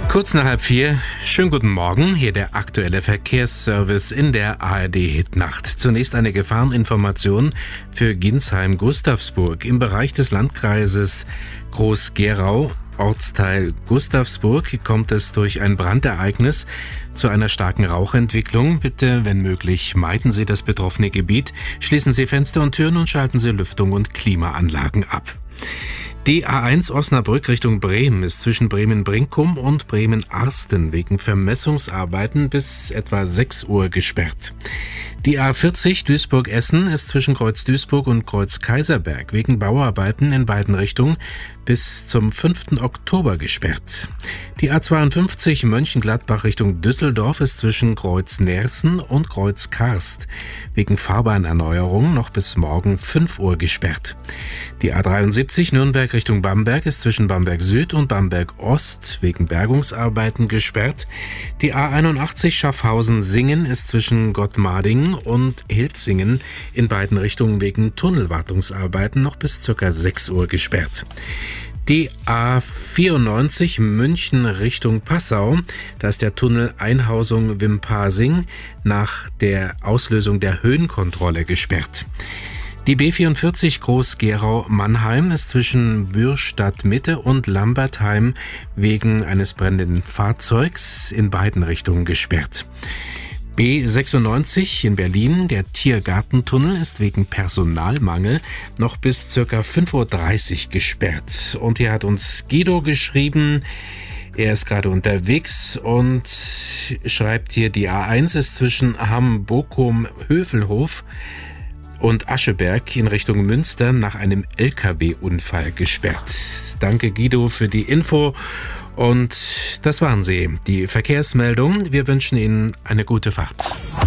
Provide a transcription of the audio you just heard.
Kurz nach 3:30. Schönen guten Morgen. Hier der aktuelle Verkehrsservice in der ARD-Hitnacht. Zunächst eine Gefahreninformation für Ginsheim-Gustavsburg. Im Bereich des Landkreises Groß-Gerau, Ortsteil Gustavsburg, kommt es durch ein Brandereignis zu einer starken Rauchentwicklung. Bitte, wenn möglich, meiden Sie das betroffene Gebiet, schließen Sie Fenster und Türen und schalten Sie Lüftung und Klimaanlagen ab. Die A1 Osnabrück Richtung Bremen ist zwischen Bremen-Brinkum und Bremen-Arsten wegen Vermessungsarbeiten bis etwa 6 Uhr gesperrt. Die A40 Duisburg-Essen ist zwischen Kreuz Duisburg und Kreuz Kaiserberg wegen Bauarbeiten in beiden Richtungen bis zum 5. Oktober gesperrt. Die A52 Mönchengladbach Richtung Düsseldorf ist zwischen Kreuz Nersen und Kreuz Karst wegen Fahrbahnerneuerung noch bis morgen 5 Uhr gesperrt. Die A73 Nürnberg Richtung Bamberg ist zwischen Bamberg Süd und Bamberg Ost wegen Bergungsarbeiten gesperrt. Die A81 Schaffhausen-Singen ist zwischen Gottmarding und Hilzingen in beiden Richtungen wegen Tunnelwartungsarbeiten noch bis ca. 6 Uhr gesperrt. Die A94 München Richtung Passau, da ist der Tunnel Einhausung Wimpasing nach der Auslösung der Höhenkontrolle gesperrt. Die B44 Groß-Gerau-Mannheim ist zwischen Bürstadt Mitte und Lambertheim wegen eines brennenden Fahrzeugs in beiden Richtungen gesperrt. B96 in Berlin, der Tiergartentunnel, ist wegen Personalmangel noch bis ca. 5:30 Uhr gesperrt. Und hier hat uns Guido geschrieben, er ist gerade unterwegs und schreibt hier, die A1 ist zwischen Hamm-Bochum-Hövelhof und Ascheberg in Richtung Münster nach einem LKW-Unfall gesperrt. Danke Guido für die Info und das waren sie, die Verkehrsmeldungen. Wir wünschen Ihnen eine gute Fahrt.